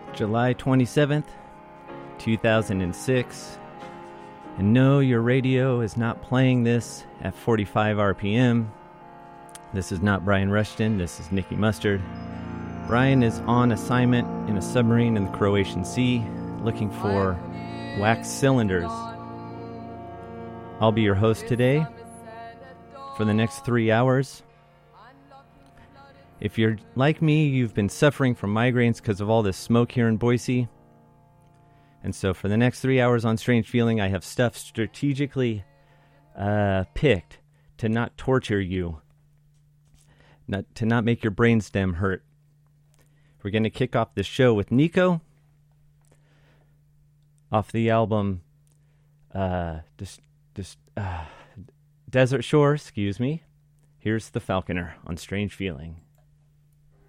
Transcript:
July 27th, 2006. And no, your radio is not playing this at 45 RPM. This is not Brian Rushton. This is Nicky Mustard. Brian is on assignment in a submarine in the Croatian Sea looking for wax cylinders. I'll be your host today for the next 3 hours. If you're like me, you've been suffering from migraines because of all this smoke here in Boise. And so for the next 3 hours on Strange Feeling, I have stuff strategically picked to not torture you, to not make your brainstem hurt. We're going to kick off the show with Nico off the album Desert Shore, Here's the Falconer on Strange Feeling.